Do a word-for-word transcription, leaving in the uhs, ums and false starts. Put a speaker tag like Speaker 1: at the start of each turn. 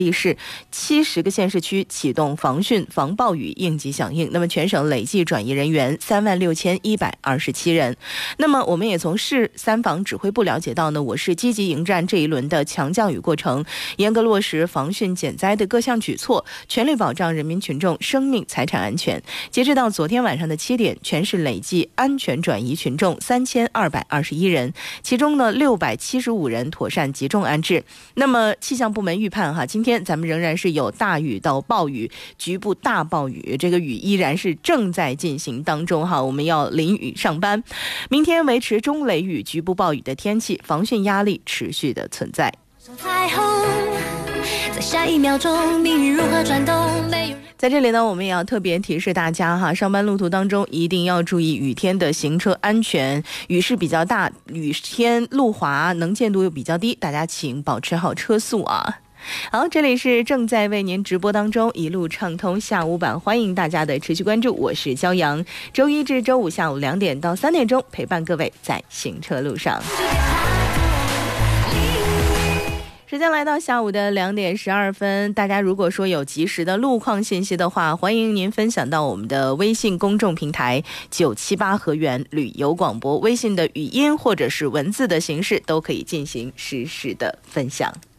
Speaker 1: 市七十个县市区启动防汛防暴雨应急响应，那么全省累计转移人员三万六千一百二十七人。那么我们也从市三防指挥部了解到呢，我市积极迎战这一轮的强降雨过程，严格落实防汛减灾的各项举措，全力保障人民群众生命财产安全。截至到昨天晚上的七点，全市累计安全转移群众三千二百二十一人，其中呢六百七十五人妥善集中安置。那么气象部门预判哈，今天咱们仍然是有大雨到暴雨，局部大暴雨，这个雨依然是正在进行当中哈，我们要淋雨上班。明天维持中雷雨、局部暴雨的天气，防汛压力持续的存在。彩虹在下一秒钟，命运如何转动？在这里呢，我们也要特别提示大家哈，上班路途当中一定要注意雨天的行车安全。雨势比较大，雨天路滑，能见度又比较低，大家请保持好车速啊。好，这里是正在为您直播当中一路畅通下午版，欢迎大家的持续关注，我是骄阳，周一至周五下午两点到三点钟陪伴各位在行车路上。时间来到下午的两点十二分，大家如果说有及时的路况信息的话，欢迎您分享到我们的微信公众平台九七八河源旅游广播，微信的语音或者是文字的形式都可以进行实时的分享。